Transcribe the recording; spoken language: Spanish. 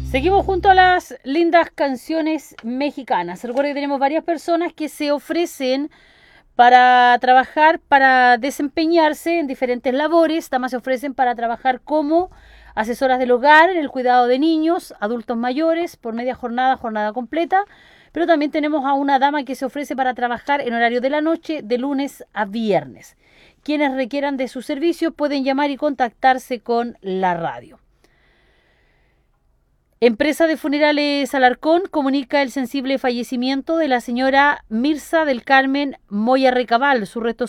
Seguimos junto a las lindas canciones mexicanas. Recuerda que tenemos varias personas que se ofrecen para trabajar, para desempeñarse en diferentes labores. Damas se ofrecen para trabajar como asesoras del hogar, en el cuidado de niños, adultos mayores, por media jornada, jornada completa. Pero también tenemos a una dama que se ofrece para trabajar en horario de la noche, de lunes a viernes. Quienes requieran de su servicio pueden llamar y contactarse con la radio. Empresa de Funerales Alarcón comunica el sensible fallecimiento de la señora Mirza del Carmen Moya Recabal. Sus restos